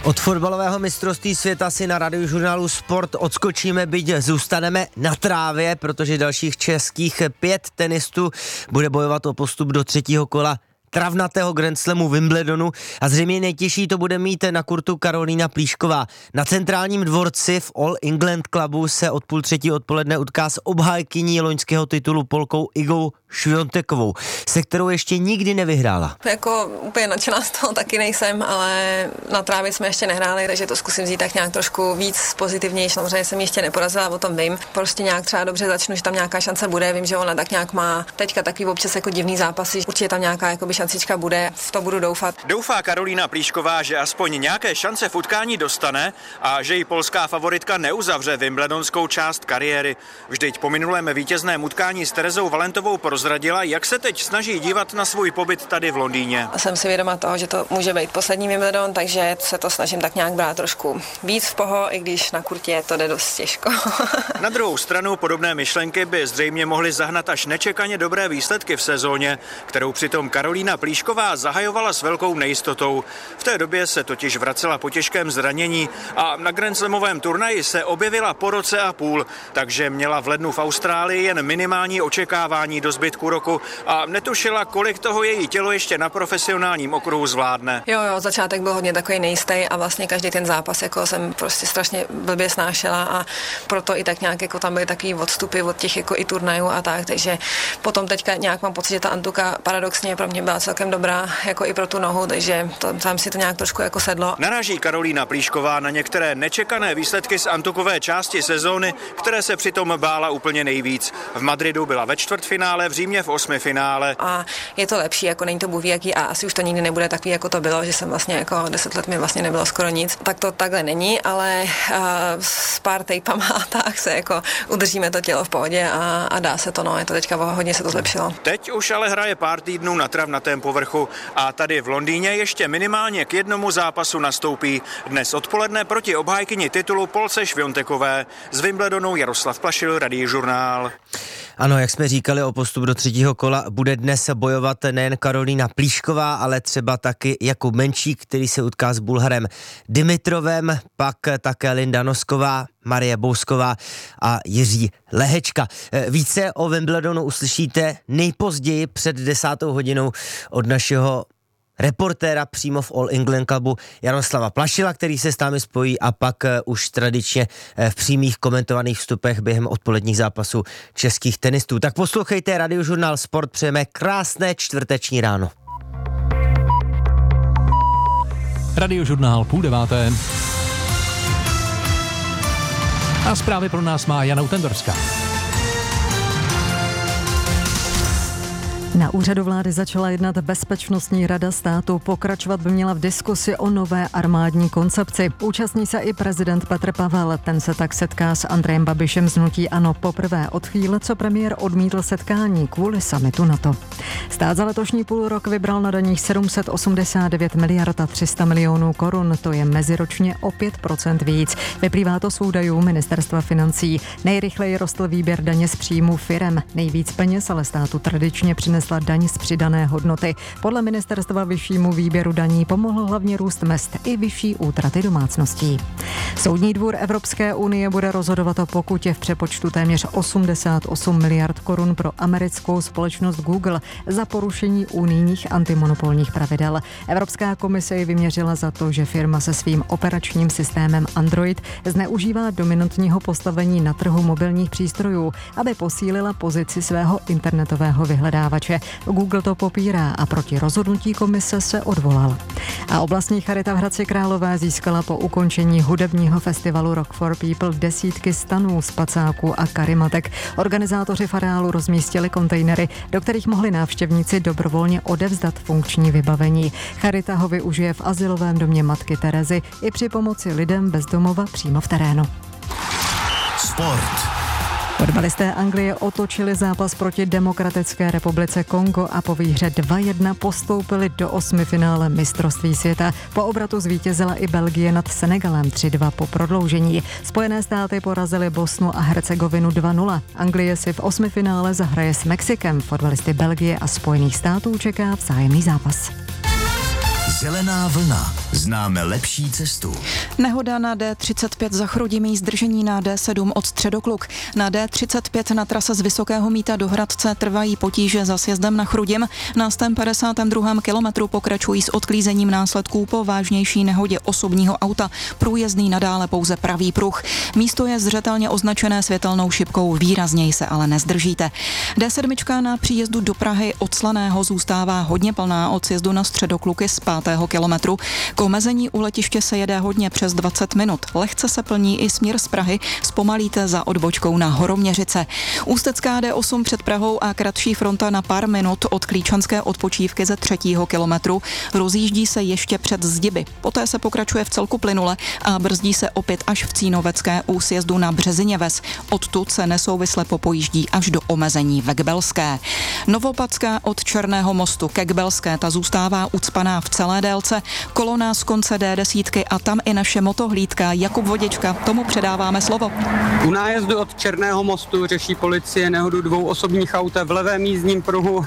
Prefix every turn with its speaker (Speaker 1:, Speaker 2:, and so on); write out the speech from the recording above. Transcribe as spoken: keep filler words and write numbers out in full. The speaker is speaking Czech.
Speaker 1: Od fotbalového mistrovství světa si na Radiožurnálu Sport odskočíme, byť zůstaneme na trávě, protože dalších českých pět tenistů bude bojovat o postup do třetího kola travnatého Grand Slamu Wimbledonu a zřejmě nejtěžší to bude mít na kurtu Karolína Plíšková. Na centrálním dvorci v All England Clubu se od půl třetí odpoledne utká s obhájkyní loňského titulu Polkou Igou Šviontekovou, se kterou ještě nikdy nevyhrála.
Speaker 2: Jako úplně nadšená z toho taky nejsem, ale na trávě jsme ještě nehráli, takže to zkusím vzít tak nějak trošku víc pozitivnější. Samozřejmě jsem ještě neporazila, o tom vím. Prostě nějak třeba dobře začnu, že tam nějaká šance bude. Vím, že ona tak nějak má teďka takový občas jako divný zápasy. Určitě tam nějaká jakoby šancička bude, v to budu doufat.
Speaker 3: Doufá Karolína Plíšková, že aspoň nějaké šance v utkání dostane a že ji polská favoritka neuzavře wimbledonskou část kariéry. Vždyť po minulém vítězném utkání s Terezou Valentovou prozradila, jak se teď snaží dívat na svůj pobyt tady v Londýně.
Speaker 2: Jsem si vědoma toho, že to může být poslední Wimbledon, takže se to snažím tak nějak brát trošku víc v poho, i když na kurtě to jde dost těžko.
Speaker 3: Na druhou stranu podobné myšlenky by zřejmě mohly zahnat až nečekaně dobré výsledky v sezóně, kterou přitom Karolína Plíšková zahajovala s velkou nejistotou. V té době se totiž vracela po těžkém zranění a na Grand Slamovém turnaji se objevila po roce a půl, takže měla v lednu v Austrálii jen minimální očekávání do zbytku roku a netušila, kolik toho její tělo ještě na profesionálním okruhu zvládne.
Speaker 2: Jo, jo, začátek byl hodně takový nejistý a vlastně každý ten zápas jako jsem prostě strašně blbě snášela a proto i tak nějak jako tam byly takový odstupy od těch jako i turnajů a tak, takže potom teďka nějak mám pocit, že ta Antuka paradoxně pro mě byla celkem dobrá, jako i pro tu nohu, takže to, tam si to nějak trošku jako sedlo.
Speaker 3: Naráží Karolína Plíšková na některé nečekané výsledky z Antukové části sezóny, které se přitom bála úplně nejvíc. V Madridu byla ve čtvrtfinále, v Římě v osmifinále.
Speaker 2: A je to lepší, jako není to bůh jaký a asi už to nikdy nebude takový, jako to bylo, že jsem vlastně jako deset let mi vlastně nebylo skoro nic. Tak to takhle není, ale uh, s pár tejpama a tak se jako udržíme to tělo v pohodě a, a dá se to, no, je to teďka hodně se to zlepšilo.
Speaker 3: Teď už ale hraje pár týdnů na travnatém povrchu a tady v Londýně ještě minimálně k jednomu zápasu nastoupí. Dnes odpoledne proti obhájkyni titulu Polce Šviontekové. Z Wimbledonu Jaroslav Plašil, Radiožurnál.
Speaker 1: Ano, jak jsme říkali, o postup do třetího kola bude dnes bojovat nejen Karolína Plíšková, ale třeba taky Jakub Menčík, který se utká s Bulharem Dimitrovem, pak také Linda Nosková, Marie Bousková a Jiří Lehečka. Více o Wimbledonu uslyšíte nejpozději před desátou hodinou od našeho reportéra přímo v All England Clubu Jaroslava Plašila, který se s námi spojí a pak uh, už tradičně uh, v přímých komentovaných vstupech během odpoledních zápasů českých tenistů. Tak poslouchejte Radiožurnál Sport, přejeme krásné čtvrteční ráno.
Speaker 4: Radiožurnál půl deváté. A zprávy pro nás má Jana Utendorská.
Speaker 5: Na úřadu vlády začala jednat Bezpečnostní rada státu. Pokračovat by měla v diskusi o nové armádní koncepci. Účastní se i prezident Petr Pavel. Ten se tak setká s Andrejem Babišem z hnutí ANO poprvé od chvíle, co premiér odmítl setkání kvůli summitu NATO. Stát za letošní půl rok vybral na daních sedm set osmdesát devět miliard a tři sta milionů korun. To je meziročně o pět procent víc. Vyplývá to z údajů Ministerstva financí. Nejrychleji rostl výběr daně z příjmu firem. Nejvíc peněz ale státu tradičně přinesla daň z přidané hodnoty. Podle ministerstva vyššímu výběru daní pomohl hlavně růst mezd i vyšší útraty domácností. Soudní dvůr Evropské unie bude rozhodovat o pokutě v přepočtu téměř osmdesát osm miliard korun pro americkou společnost Google za porušení unijních antimonopolních pravidel. Evropská komise ji vyměřila za to, že firma se svým operačním systémem Android zneužívá dominantního postavení na trhu mobilních přístrojů, aby posílila pozici svého internetového vyhledávače. Google to popírá a proti rozhodnutí komise se odvolal. A oblastní charita v Hradci Králové získala po ukončení hudebního festivalu Rock for People desítky stanů, spacáků a karimatek. Organizátoři v areálu rozmístili kontejnery, do kterých mohli návštěvníci dobrovolně odevzdat funkční vybavení. Charita ho využije v azylovém domě Matky Terezy i při pomoci lidem bez domova přímo v terénu.
Speaker 6: Sport.
Speaker 5: Fotbalisté Anglie otočili zápas proti Demokratické republice Kongo a po výhře dva jedna postoupili do osmifinále mistrovství světa. Po obratu zvítězila i Belgie nad Senegalem tři dva po prodloužení. Spojené státy porazily Bosnu a Hercegovinu dva nula. Anglie si v osmifinále zahraje s Mexikem. Fotbalisty Belgie a Spojených států čeká vzájemný zápas.
Speaker 6: Zelená vlna. Známe lepší cestu.
Speaker 7: Nehoda na D třicet pět za Chrudimí, zdržení na D sedm od Středokluk. Na D třicet pět na trase z Vysokého Mýta do Hradce trvají potíže za sjezdem na Chrudim. Na sto padesátém druhém kilometru pokračují s odklízením následků po vážnější nehodě osobního auta. Průjezdný nadále pouze pravý pruh. Místo je zřetelně označené světelnou šipkou, výrazněji se ale nezdržíte. D sedm na příjezdu do Prahy od Slaného zůstává hodně plná od sjezdu na Středokluky z pátého kilometru. K omezení u letiště se jede hodně přes dvacet minut. Lehce se plní i směr z Prahy, zpomalíte za odbočkou na Horoměřice. Ústecká D osm před Prahou a kratší fronta na pár minut od Klíčanské odpočívky ze třetího kilometru. Rozjíždí se ještě před Zdiby. Poté se pokračuje v celku plynule a brzdí se opět až v Cínovecké u sjezdu na Březiněves. Odtud se nesouvisle popojíždí až do omezení ve Kbelské. Novopadská od Černého mostu ke Kbelské, ta zůstává ucpaná v celé délce. Kolona z konce D deset a tam i naše motohlídka Jakub Vodička, tomu předáváme slovo.
Speaker 8: U nájezdu od Černého mostu řeší policie nehodu dvou osobních aut v levém jízdním pruhu